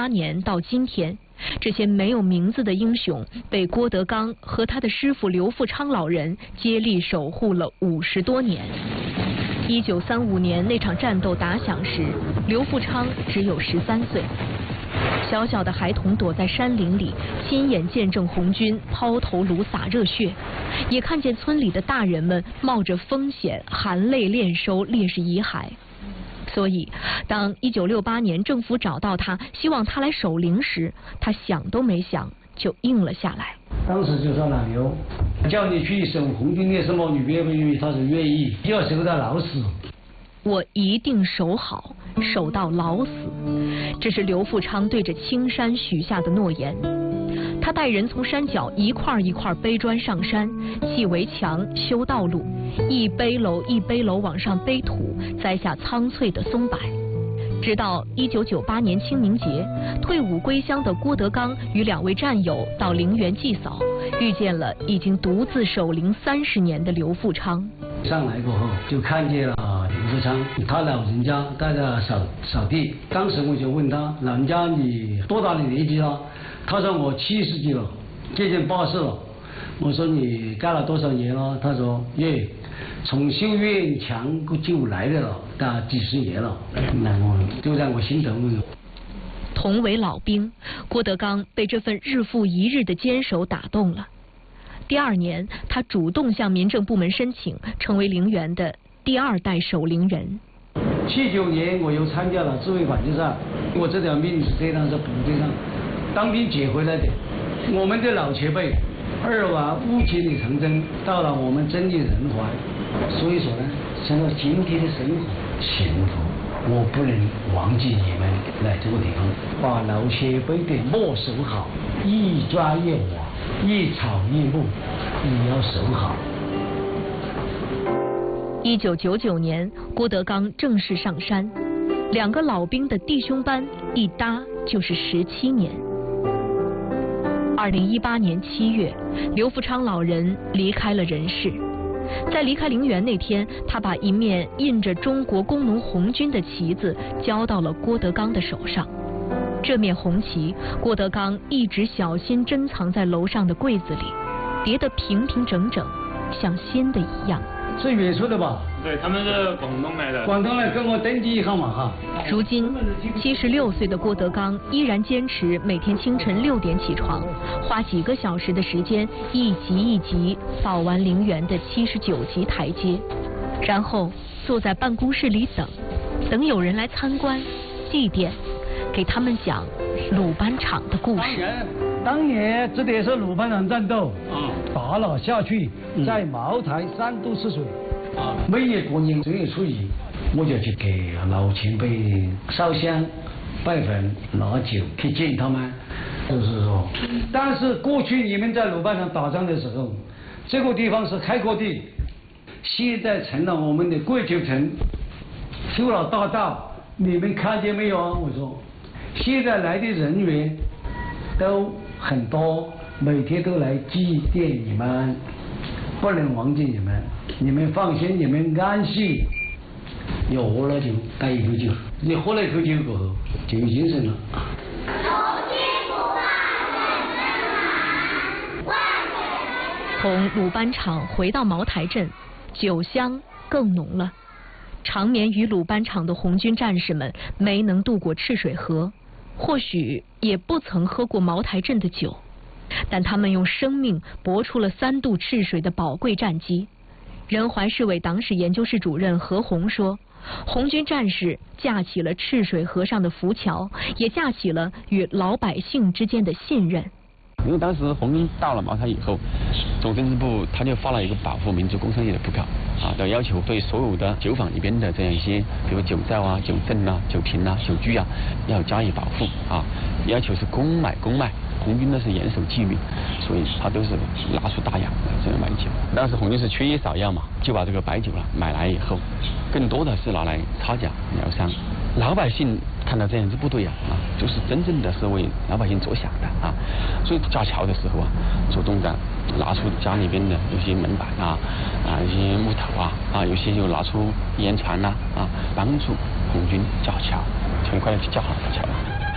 1968年到今天，这些没有名字的英雄被郭德纲和他的师傅刘富昌老人接力守护了50多年。1935年那场战斗打响时，刘富昌只有13岁。小小的孩童躲在山林里，亲眼见证红军抛头颅洒热血，也看见村里的大人们冒着风险含泪练收烈士遗骸。所以，当1968年政府找到他，希望他来守灵时，他想都没想就应了下来。 当时就说老刘，叫你去守红军的什么，你愿不愿意？他说愿意，要守到老死。 我一定守好，守到老死。这是刘富昌对着青山许下的诺言。他带人从山脚一块一块背砖上山，砌围墙、修道路，一背篓一背篓往上背土，栽下苍翠的松柏。直到1998年清明节，退伍归乡的郭德纲与2位战友到陵园祭扫，遇见了已经独自守灵30年的刘富昌。 上来过后就看见了刘富昌，他老人家在那扫地。当时我就问他，老人家你多大的年纪了？他说我70几了，接近80了。我说你干了多少年了？他说耶，从修院墙就来了，大几10年了。那我就让我心疼。 同为老兵，郭德纲被这份日复一日的坚守打动了。第2年，他主动向民政部门申请，成为陵园的第2代守陵人。 79年，我又参加了自卫反击战，我这条命是这样在部队上当兵捡回来的。我们的老前辈2往5千里长征，到了我们真的人寰。所以说呢，想到今天的生活幸福，我不能忘记你们来这个地方，把老前辈的木守好，一砖一瓦，一草一木，你要守好。 1999年，郭德纲正式上山，2个老兵的弟兄班一搭就是17年。2018年7月，刘富昌老人离开了人世。在离开陵园那天，他把一面印着中国工农红军的旗子交到了郭德纲的手上。这面红旗，郭德纲一直小心珍藏在楼上的柜子里，叠得平平整整，像新的一样。 是远处的吧？ 对，他们是广东来的。 广东来跟我登记号码哈。 如今76岁的郭德纲依然坚持每天清晨6点起床，花几个小时的时间，一级一级扫完陵园的79级台阶，然后坐在办公室里等有人来参观、祭奠，给他们讲鲁班场的故事。 当年这里是鲁班场战斗，打了下去，在茅台3度吃水。每年过年正月初1，我就去给老前辈烧香、拜坟、拿酒去见他们。就是说，但是过去你们在鲁班场打仗的时候，这个地方是开阔地，现在成了我们的桂球城，修了大道，你们看见没有啊？我说，现在来的人员都很多，每天都来祭奠你们，不能忘记你们。你们放心，你们安心。你喝了酒，带一口酒，你喝了一口酒过后就有精神了。 从鲁班场回到茅台镇，酒香更浓了。长眠于鲁班场的红军战士们没能渡过赤水河，或许也不曾喝过茅台镇的酒，但他们用生命搏出了3渡赤水的宝贵战绩。仁怀市委党史研究室主任何红说，红军战士架起了赤水河上的浮桥，也架起了与老百姓之间的信任。 因为当时红军到了茅台以后，总政治部他就发了一个保护民族工商业的布告的要求，对所有的酒坊里边的这样一些，比如酒窖啊、酒镇啊、酒亭啊、酒居啊，要加以保护要求是公卖。红军呢是严守纪律，所以他都是拿出大洋的这样买酒。当时红军是缺医少药嘛，就把这个白酒买来以后，更多的是拿来擦脚疗伤。老百姓看到这样就不对就是真正的是为老百姓着想的所以架桥的时候主动的拿出家里边的有些门板有些木头有些就拿出烟船帮助红军架桥，很快就架好了桥。